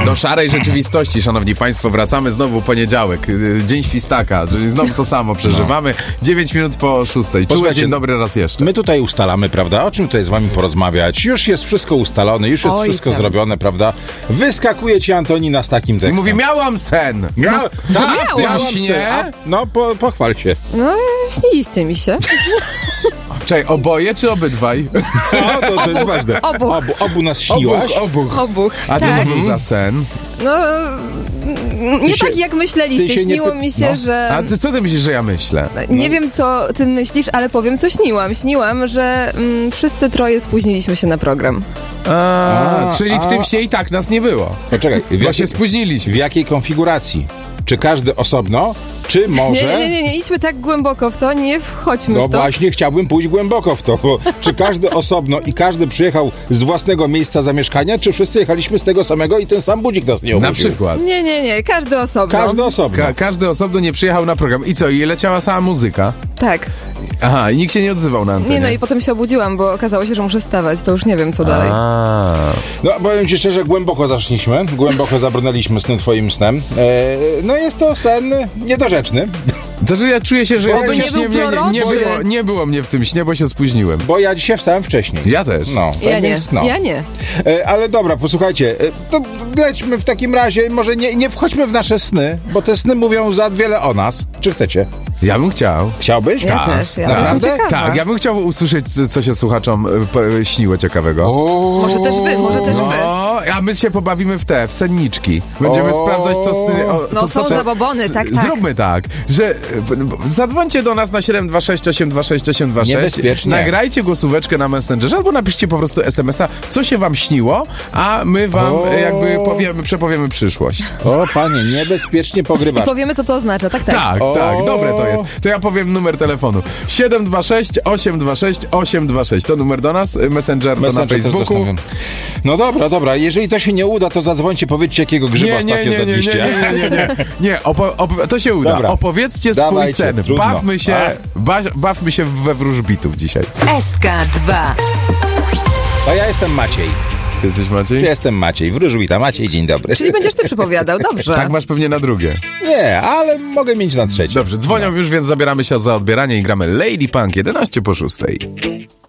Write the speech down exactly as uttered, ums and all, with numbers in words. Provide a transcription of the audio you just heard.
Do szarej rzeczywistości, szanowni państwo, wracamy znowu poniedziałek, dzień świstaka, czyli znowu to samo przeżywamy. dziewięć minut po szóstej. Czuły dzień dobry raz jeszcze. My tutaj ustalamy, prawda, o czym tutaj z wami porozmawiać. Już jest wszystko ustalone, już jest Oj, wszystko tam. zrobione, prawda? Wyskakuje ci Antonina z takim I tekstem. mówi, miałam sen. Mia- No, tak, w tym miałam śnie? sen. A, No, po, pochwal się. No, śniliście mi się. Czekaj, oboje czy obydwaj? No, to, to jest ważne. Obu. Obu, obu nas śniłaś. Obuch, obuch. Obuch. A co tak. to był za sen? No, nie się- tak jak ty myśleliście. się nie Śniło py- mi się, no. że... A ty co ty myślisz, że ja myślę? Nie wiem, co ty myślisz, ale powiem, co śniłam. Śniłam, że mm, wszyscy troje spóźniliśmy się na program. A, A, czyli w a. tym śnie i tak nas nie było. Poczekaj, w, Bo jakiej, się spóźniliśmy. w jakiej konfiguracji? Czy każdy osobno, czy może... Nie, nie, nie, nie, idźmy tak głęboko w to, nie wchodźmy No w to. właśnie, chciałbym pójść głęboko w to, bo czy każdy osobno i każdy przyjechał z własnego miejsca zamieszkania, czy wszyscy jechaliśmy z tego samego i ten sam budzik nas nie obudził? Na przykład. Nie, nie, nie, każdy osobno. Każdy osobno. Ka- każdy osobno nie przyjechał na program. I co, i leciała sama muzyka? Tak. Aha, i nikt się nie odzywał na antenie. Nie, no i potem się obudziłam, bo okazało się, że muszę wstawać, to już nie wiem, co dalej. A. No, powiem ci szczerze, głęboko zaszliśmy, głęboko zabrnęliśmy z tym twoim snem. E, no jest to sen niedorzeczny, To, że ja czuję się, że Oby ja nie śnie był mnie, nie, nie, proroczy. było, nie było mnie w tym śnie, bo się spóźniłem. bo ja dzisiaj wstałem wcześniej. Ja też. No, tak Ja nie, więc, no. ja nie. E, ale dobra, posłuchajcie, e, to lećmy w takim razie, może nie, nie wchodźmy w nasze sny, bo te sny mówią za wiele o nas. Czy chcecie? Ja bym chciał. Chciałbyś? Ja Tak. też, ja Naprawdę? jestem ciekawa. Tak, ja bym chciał usłyszeć, co- co się słuchaczom y, po- śniło ciekawego. O, Może też wy, może też wy. No, a my się pobawimy w te, w senniczki. Będziemy O. sprawdzać, co sny... O, No to, są co, zabobony, tak, tak. Zróbmy tak, że y, zadzwońcie do nas na siedem dwa sześć osiem dwa sześć osiem dwa sześć. Niebezpiecznie. Nagrajcie głosóweczkę na Messengerze albo napiszcie po prostu es em es a, co się wam śniło, a my wam O. y, jakby powiemy, przepowiemy przyszłość. o panie, niebezpiecznie I pogrywasz. powiemy, co to oznacza, tak, tak. Tak, O. tak, dobre to jest. To ja powiem numer telefonu. siedem dwa sześć osiem dwa sześć osiem dwa sześć. To numer do nas, Messenger, to na Messenger też Facebooku. dostałem. No dobra, dobra, jeżeli to się nie uda, to zadzwońcie, powiedzcie, jakiego grzyba Nie, nie, ostatnio nie, nie, nie, nie, zjedliście. nie, nie, nie. Nie, opo- op- to się uda. Dobra. Opowiedzcie Dawajcie, swój sen. trudno. Bawmy się, A? ba- bawmy się we wróżbitów dzisiaj. S K dwa. A ja jestem Maciej. Ty jesteś Maciej? Ja jestem Maciej, wróżbita. Maciej, dzień dobry. Czyli będziesz ty przepowiadał, dobrze. Tak masz pewnie na drugie. Nie, ale mogę mieć na trzecie. Dobrze, dzwonią już, więc zabieramy się za odbieranie i gramy Lady Punk jedenaście po szóstej.